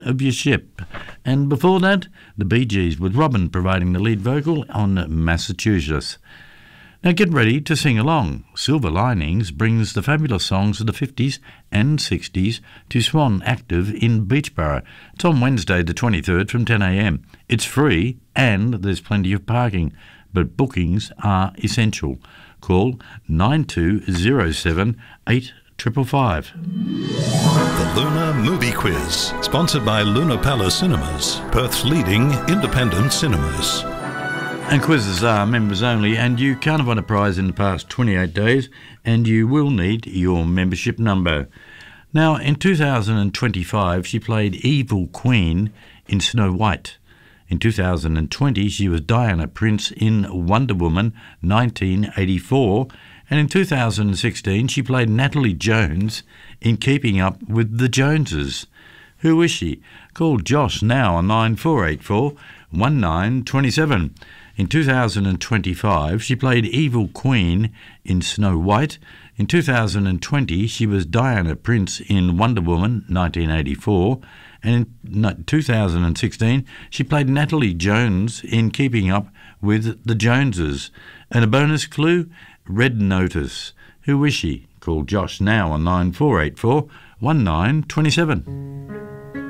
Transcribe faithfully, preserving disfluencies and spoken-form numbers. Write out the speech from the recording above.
of your ship. And before that, the Bee Gees with Robin providing the lead vocal on Massachusetts. Now get ready to sing along. Silver Linings brings the fabulous songs of the fifties and sixties to Swan Active in Beachborough. It's on Wednesday the twenty-third from ten a m. It's free and there's plenty of parking, but bookings are essential. Call nine two zero seven eight five five five. The Lunar Movie Quiz, sponsored by Luna Palace Cinemas, Perth's leading independent cinemas. And quizzes are members only, and you can't have won a prize in the past twenty-eight days, and you will need your membership number. Now, in two thousand twenty-five, she played Evil Queen in Snow White. In two thousand twenty, she was Diana Prince in Wonder Woman nineteen eighty-four, and in two thousand sixteen, she played Natalie Jones in Keeping Up with the Joneses. Who is she? Call Josh now on nine four eight four one nine two seven. In two thousand twenty-five, she played Evil Queen in Snow White. In two thousand twenty, she was Diana Prince in Wonder Woman nineteen eighty-four. And in two thousand sixteen, she played Natalie Jones in Keeping Up with the Joneses. And a bonus clue, Red Notice. Who is she? Call Josh now on nine four eight four one nine two seven.